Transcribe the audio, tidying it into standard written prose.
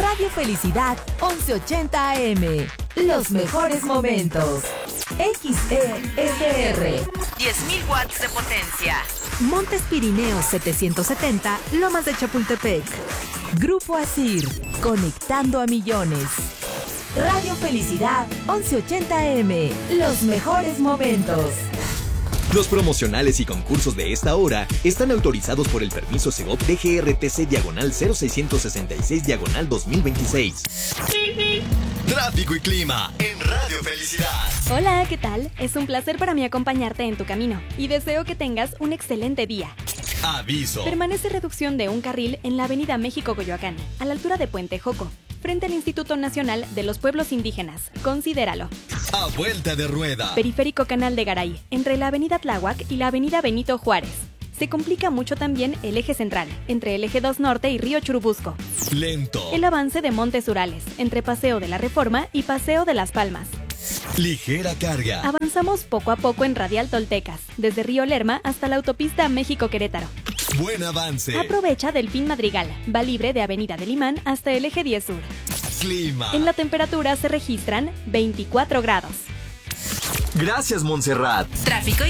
Radio Felicidad 1180 AM. Los mejores momentos. XESR. 10.000 watts de potencia. Montes Pirineos 770, Lomas de Chapultepec. Grupo Asir, conectando a millones. Radio Felicidad 1180 AM. Los mejores momentos. Los promocionales y concursos de esta hora están autorizados por el permiso Segov DGRTC/0666/2026. Tráfico y clima en Radio Felicidad. Hola, ¿qué tal? Es un placer para mí acompañarte en tu camino y deseo que tengas un excelente día. Aviso. Permanece reducción de un carril en la avenida México-Coyoacán, a la altura de Puente Joco, frente al Instituto Nacional de los Pueblos Indígenas. Considéralo. A vuelta de rueda. Periférico Canal de Garay, entre la avenida Tláhuac y la avenida Benito Juárez. Se complica mucho también el eje central, entre el eje 2 Norte y Río Churubusco. Lento. El avance de Montes Urales, entre Paseo de la Reforma y Paseo de las Palmas. Ligera carga. Avanzamos poco a poco en Radial Toltecas, desde Río Lerma hasta la autopista México-Querétaro. Buen avance. Aprovecha Delfín Madrigal, va libre de Avenida del Imán hasta el eje 10 Sur. Clima. En la temperatura se registran 24 grados. Gracias, Montserrat. Tráfico